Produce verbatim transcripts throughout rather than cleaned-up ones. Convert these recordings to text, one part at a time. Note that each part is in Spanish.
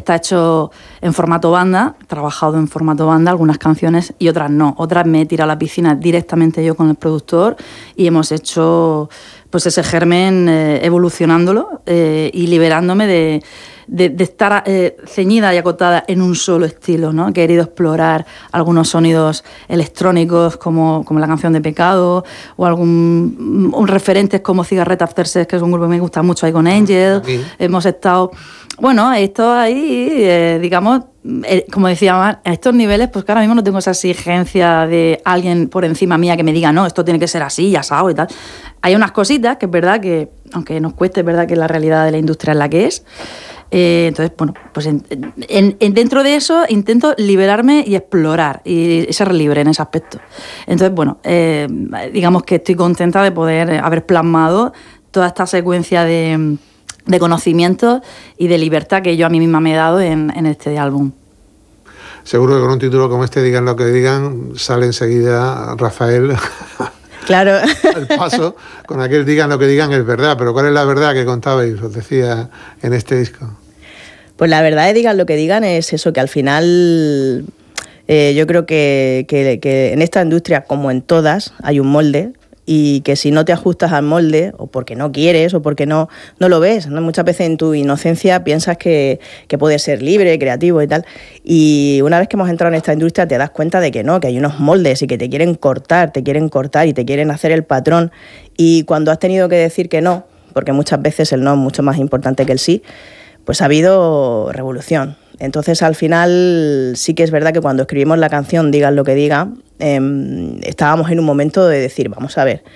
está hecho en formato banda, he trabajado en formato banda algunas canciones y otras no. Otras me he tirado a la piscina directamente yo con el productor y hemos hecho pues ese germen eh, evolucionándolo eh, y liberándome de, de, de estar eh, ceñida y acotada en un solo estilo, ¿no? He querido explorar algunos sonidos electrónicos como, como la canción de Pecado o algún un referentes como Cigarette After Sex, que es un grupo que me gusta mucho, ahí con Angel. Sí. Hemos estado... Bueno, esto ahí, eh, digamos, eh, como decía Mar, a estos niveles, pues que ahora mismo no tengo esa exigencia de alguien por encima mía que me diga, no, esto tiene que ser así, asado y tal. Hay unas cositas que es verdad que, aunque nos cueste, es verdad que la realidad de la industria es la que es. Eh, entonces, bueno, pues en, en, en dentro de eso intento liberarme y explorar y ser libre en ese aspecto. Entonces, bueno, eh, digamos que estoy contenta de poder haber plasmado toda esta secuencia de... de conocimiento y de libertad que yo a mí misma me he dado en, en este álbum. Seguro que con un título como este, Digan lo que digan, sale enseguida Rafael claro. al paso, con aquel Digan lo que digan es verdad, pero ¿cuál es la verdad que contabais, os decía, en este disco? Pues la verdad de Digan lo que digan es eso, que al final eh, yo creo que, que, que en esta industria, como en todas, hay un molde, y que si no te ajustas al molde, o porque no quieres, o porque no, no lo ves, ¿no? Muchas veces en tu inocencia piensas que, que puedes ser libre, creativo y tal, y una vez que hemos entrado en esta industria te das cuenta de que no, que hay unos moldes y que te quieren cortar, te quieren cortar y te quieren hacer el patrón, y cuando has tenido que decir que no, porque muchas veces el no es mucho más importante que el sí, pues ha habido revolución. Entonces, al final, sí que es verdad que cuando escribimos la canción Digan lo que digan, eh, estábamos en un momento de decir, vamos a ver,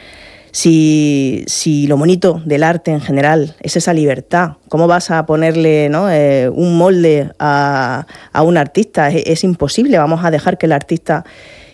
si, si lo bonito del arte en general es esa libertad, ¿cómo vas a ponerle, ¿no? eh, un molde a, a un artista? Es, es imposible, vamos a dejar que el artista...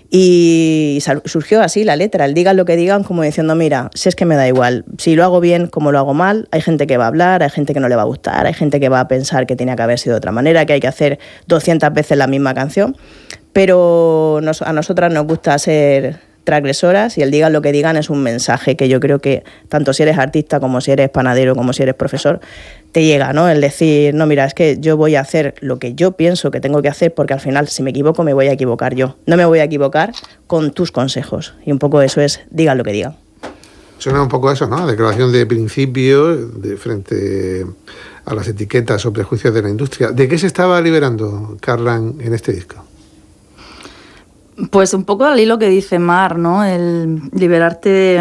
Y surgió así la letra, el digan lo que digan, como diciendo, mira, si es que me da igual, si lo hago bien como lo hago mal, hay gente que va a hablar, hay gente que no le va a gustar, hay gente que va a pensar que tenía que haber sido de otra manera, que hay que hacer doscientas veces la misma canción, pero nos, a nosotras nos gusta ser transgresoras y el digan lo que digan es un mensaje que yo creo que tanto si eres artista como si eres panadero como si eres profesor te llega, ¿no? El decir, no, mira, es que yo voy a hacer lo que yo pienso que tengo que hacer porque al final si me equivoco me voy a equivocar yo, no me voy a equivocar con tus consejos y un poco eso es digan lo que digan. Suena un poco eso, ¿no? Declaración de principios de frente a las etiquetas o prejuicios de la industria. ¿De qué se estaba liberando Carlan en este disco? Pues un poco al hilo que dice Mar, ¿no? El liberarte,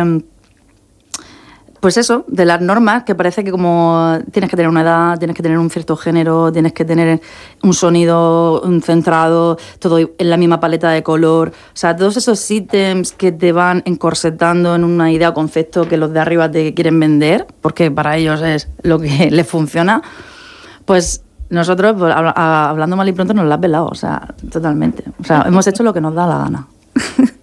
pues eso, de las normas, que parece que como tienes que tener una edad, tienes que tener un cierto género, tienes que tener un sonido centrado, todo en la misma paleta de color. O sea, todos esos ítems que te van encorsetando en una idea o concepto que los de arriba te quieren vender, porque para ellos es lo que les funciona, pues... Nosotros, pues, hablando mal y pronto, nos la has velado, o sea, totalmente. O sea, hemos hecho lo que nos da la gana.